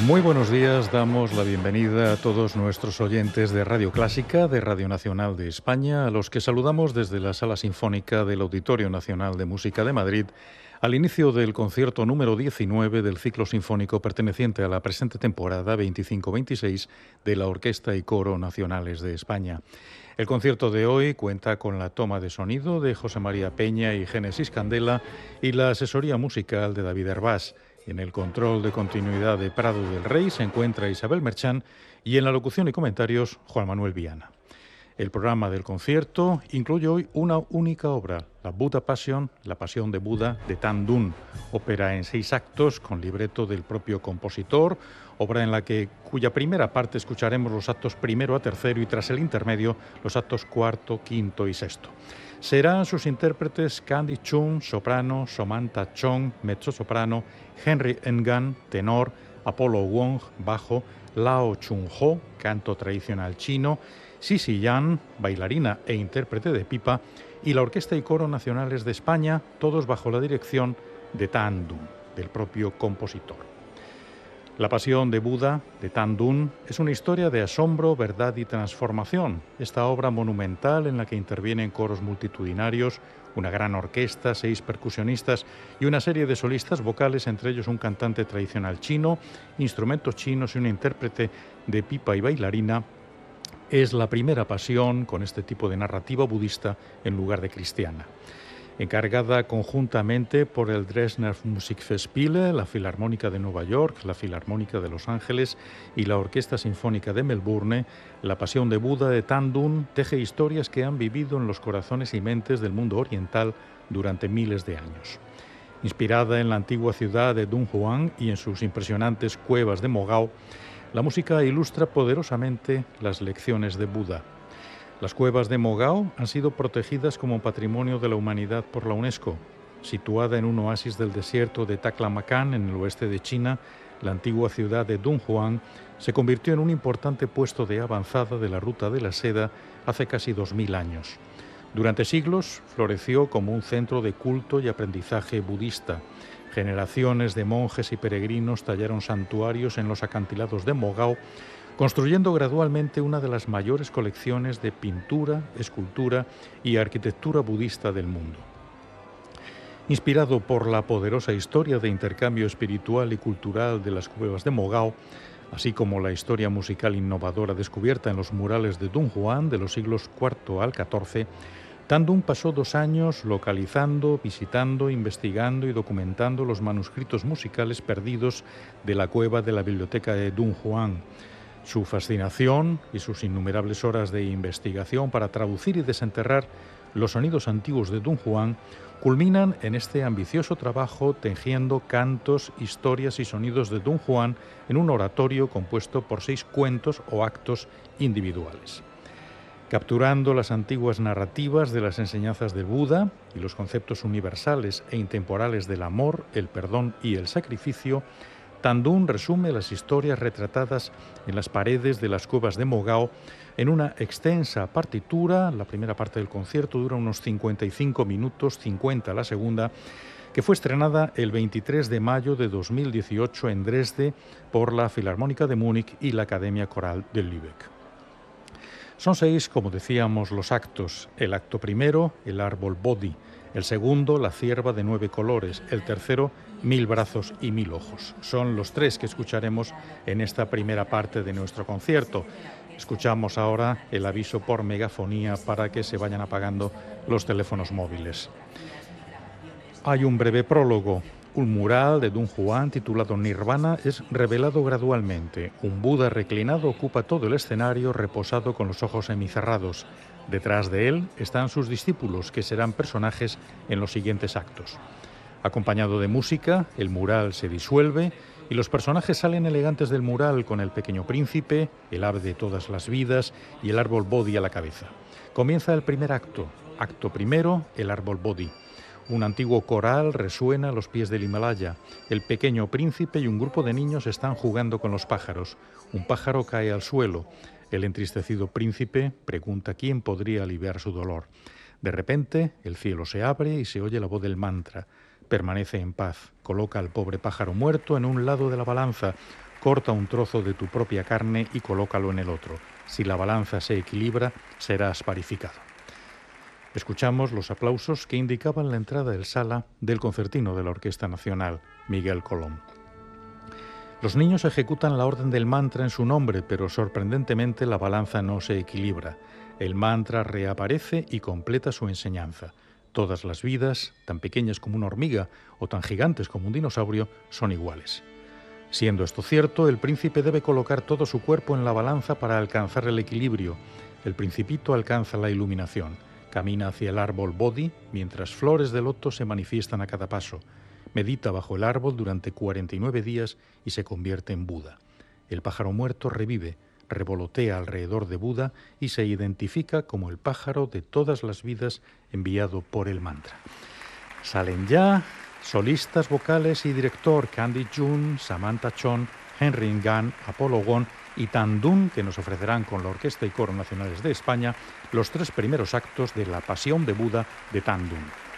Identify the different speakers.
Speaker 1: Muy buenos días, damos la bienvenida a todos nuestros oyentes de Radio Clásica, de Radio Nacional de España, a los que saludamos desde la Sala Sinfónica del Auditorio Nacional de Música de Madrid, al inicio del concierto número 19 del ciclo sinfónico perteneciente a la presente temporada 25-26 de la Orquesta y Coro Nacionales de España. El concierto de hoy cuenta con la toma de sonido de José María Peña y Génesis Candela y la asesoría musical de David Hervás. En el control de continuidad de Prado del Rey se encuentra Isabel Merchán y en la locución y comentarios Juan Manuel Viana. El programa del concierto incluye hoy una única obra, la Buddha Passion, la Pasión de Buda de Tan Dun, ópera en 6 actos con libreto del propio compositor, obra en la cuya primera parte escucharemos los actos primero a tercero y tras el intermedio los actos cuarto, quinto y sexto. Serán sus intérpretes Candy Chung, soprano, Samantha Chong, mezzosoprano, Henry Engan, tenor, Apollo Wong, bajo, Lao Chung-ho, canto tradicional chino, Sisi Yan, bailarina e intérprete de pipa, y la Orquesta y Coro Nacionales de España, todos bajo la dirección de Tan Dun, del propio compositor. La Pasión de Buda, de Tan Dun, es una historia de asombro, verdad y transformación. Esta obra monumental en la que intervienen coros multitudinarios, una gran orquesta, 6 percusionistas y una serie de solistas vocales, entre ellos un cantante tradicional chino, instrumentos chinos y un intérprete de pipa y bailarina, es la primera pasión con este tipo de narrativa budista en lugar de cristiana. Encargada conjuntamente por el Dresdner Musikfestspiele, la Filarmónica de Nueva York, la Filarmónica de Los Ángeles y la Orquesta Sinfónica de Melbourne, la Pasión de Buda de Tan Dun teje historias que han vivido en los corazones y mentes del mundo oriental durante miles de años. Inspirada en la antigua ciudad de Dunhuang y en sus impresionantes cuevas de Mogao, la música ilustra poderosamente las lecciones de Buda. Las cuevas de Mogao han sido protegidas como Patrimonio de la Humanidad por la UNESCO. Situada en un oasis del desierto de Taklamakan, en el oeste de China, la antigua ciudad de Dunhuang se convirtió en un importante puesto de avanzada de la Ruta de la Seda hace casi 2000 años. Durante siglos floreció como un centro de culto y aprendizaje budista. Generaciones de monjes y peregrinos tallaron santuarios en los acantilados de Mogao, construyendo gradualmente una de las mayores colecciones de pintura, escultura y arquitectura budista del mundo. Inspirado por la poderosa historia de intercambio espiritual y cultural de las cuevas de Mogao, así como la historia musical innovadora descubierta en los murales de Dunhuang de los siglos IV al XIV, Tan Dun pasó 2 años localizando, visitando, investigando y documentando los manuscritos musicales perdidos de la cueva de la biblioteca de Dunhuang. Su fascinación y sus innumerables horas de investigación para traducir y desenterrar los sonidos antiguos de Dunhuang culminan en este ambicioso trabajo tejiendo cantos, historias y sonidos de Dunhuang en un oratorio compuesto por 6 cuentos o actos individuales. Capturando las antiguas narrativas de las enseñanzas de Buda y los conceptos universales e intemporales del amor, el perdón y el sacrificio, Tan Dun resume las historias retratadas en las paredes de las cuevas de Mogao en una extensa partitura. La primera parte del concierto dura unos 55 minutos, 50 la segunda, que fue estrenada el 23 de mayo de 2018 en Dresde por la Filarmónica de Múnich y la Academia Coral de Lübeck. Son 6, como decíamos, los actos. El acto primero, el árbol Bodhi. El segundo, la cierva de 9 colores. El tercero, 1000 brazos y 1000 ojos. Son los 3 que escucharemos en esta primera parte de nuestro concierto. Escuchamos ahora el aviso por megafonía para que se vayan apagando los teléfonos móviles. Hay un breve prólogo. Un mural de Dunhuang titulado Nirvana es revelado gradualmente. Un Buda reclinado ocupa todo el escenario, reposado con los ojos semicerrados. Detrás de él están sus discípulos, que serán personajes en los siguientes actos. Acompañado de música, el mural se disuelve y los personajes salen elegantes del mural con el pequeño príncipe, el ave de todas las vidas y el árbol Bodhi a la cabeza. Comienza el primer acto. Acto primero, el árbol Bodhi. Un antiguo coral resuena a los pies del Himalaya. El pequeño príncipe y un grupo de niños están jugando con los pájaros. Un pájaro cae al suelo. El entristecido príncipe pregunta quién podría aliviar su dolor. De repente, el cielo se abre y se oye la voz del mantra. Permanece en paz. Coloca al pobre pájaro muerto en un lado de la balanza. corta un trozo de tu propia carne y colócalo en el otro. Si la balanza se equilibra, serás parificado. Escuchamos los aplausos que indicaban la entrada en sala del concertino de la Orquesta Nacional, Miguel Colom. Los niños ejecutan la orden del mantra en su nombre, pero sorprendentemente la balanza no se equilibra. El mantra reaparece y completa su enseñanza. Todas las vidas, tan pequeñas como una hormiga o tan gigantes como un dinosaurio, son iguales. Siendo esto cierto, el príncipe debe colocar todo su cuerpo en la balanza para alcanzar el equilibrio. El principito alcanza la iluminación. Camina hacia el árbol Bodhi, mientras flores de loto se manifiestan a cada paso. Medita bajo el árbol durante 49 días y se convierte en Buda. El pájaro muerto revive, revolotea alrededor de Buda y se identifica como el pájaro de todas las vidas enviado por el mantra. Salen ya solistas vocales y director Candy Jun, Samantha Chon, Henry Ngan, Apollo Won y Tan Dun, que nos ofrecerán con la Orquesta y Coro Nacionales de España los 3 primeros actos de La Pasión de Buda de Tan Dun.